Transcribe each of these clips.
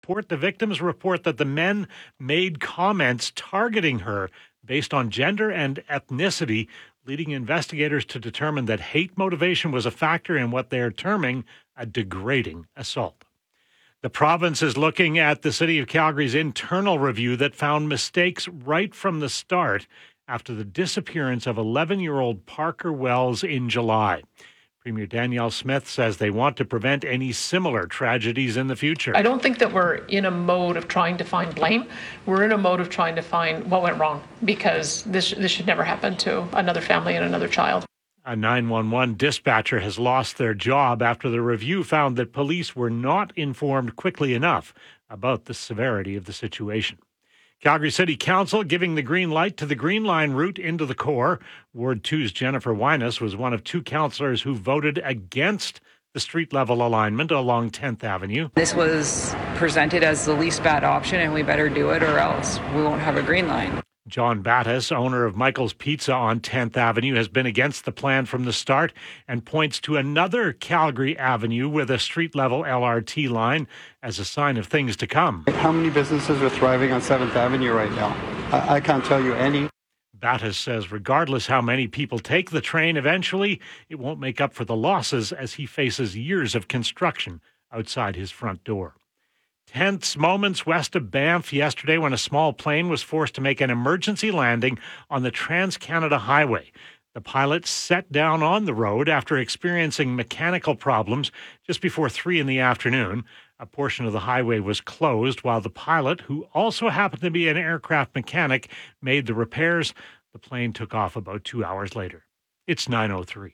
the victims report that the men made comments targeting her based on gender and ethnicity, leading investigators to determine that hate motivation was a factor in what they're terming a degrading assault. The province is looking at the City of Calgary's internal review that found mistakes right from the start after the disappearance of 11-year-old Parker Wells in July. Premier Danielle Smith says they want to prevent any similar tragedies in the future. I don't think that we're in a mode of trying to find blame. We're in a mode of trying to find what went wrong, because this should never happen to another family and another child. A 911 dispatcher has lost their job after the review found that police were not informed quickly enough about the severity of the situation. Calgary City Council giving the green light to the Green Line route into the core. Ward 2's Jennifer Winus was one of two councillors who voted against the street-level alignment along 10th Avenue. This was presented as the least bad option, and we better do it or else we won't have a green line. John Battis, owner of Michael's Pizza on 10th Avenue, has been against the plan from the start and points to another Calgary Avenue with a street-level LRT line as a sign of things to come. How many businesses are thriving on 7th Avenue right now? I can't tell you any. Battis says regardless how many people take the train, eventually it won't make up for the losses as he faces years of construction outside his front door. Tense moments west of Banff yesterday when a small plane was forced to make an emergency landing on the Trans-Canada Highway. The pilot set down on the road after experiencing mechanical problems just before 3 p.m. A portion of the highway was closed while the pilot, who also happened to be an aircraft mechanic, made the repairs. The plane took off about 2 hours later. It's 9:03.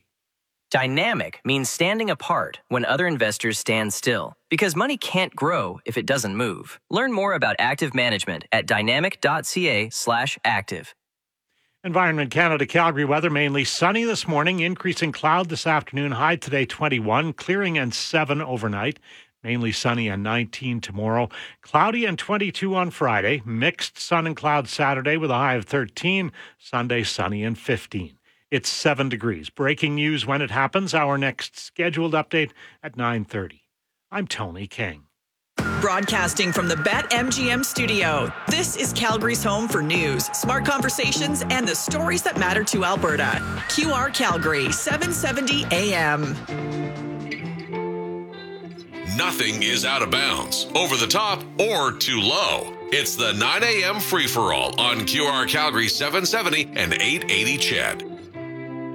Dynamic means standing apart when other investors stand still, because money can't grow if it doesn't move. Learn more about active management at dynamic.ca/active. Environment Canada Calgary weather, mainly sunny this morning, increasing cloud this afternoon, high today 21, clearing and 7 overnight. Mainly sunny and 19 tomorrow. Cloudy and 22 on Friday. Mixed sun and cloud Saturday with a high of 13. Sunday sunny and 15. It's 7 degrees. Breaking news when it happens. Our next scheduled update at 9:30. I'm Tony King. Broadcasting from the BetMGM studio, this is Calgary's home for news, smart conversations, and the stories that matter to Alberta. QR Calgary, 770 AM. Nothing is out of bounds, over the top, or too low. It's the 9 a.m. free-for-all on QR Calgary 770 and 880 CHED.